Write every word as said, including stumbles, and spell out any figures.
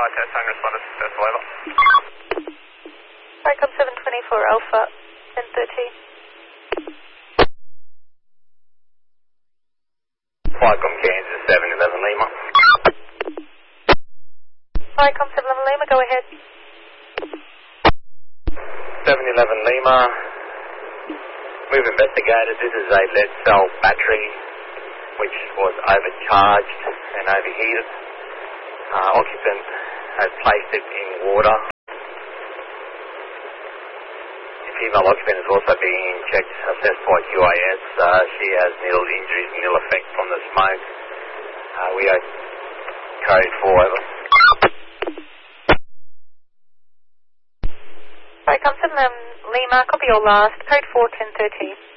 test, phone responded, successful, over. Vicom seven twenty-four Alpha, ten thirty. Vicom Kansas seven eleven Lima. Vicom seven eleven Lima, go ahead. seven eleven Lima. We've investigated. This is a lead cell battery which was overcharged and overheated. Uh, occupant has placed it in water. The female occupant is also being checked, assessed by Q A S. Uh, she has nil injuries, nil effect from the smoke. Uh, we are code four, over. Vicom seven eleven Lima, copy your last, code four ten thirty.